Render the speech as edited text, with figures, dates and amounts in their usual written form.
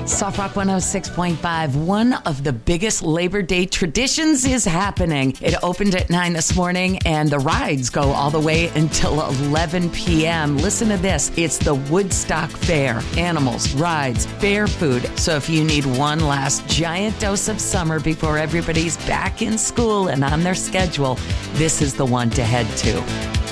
Soft Rock 106.5. One of the biggest Labor Day traditions is happening. It opened at 9 this morning, and the rides go all the way until 11 p.m. Listen to this. It's the Woodstock Fair. Animals, rides, fair food. So if you need one last giant dose of summer before everybody's back in school and on their schedule, this is the one to head to.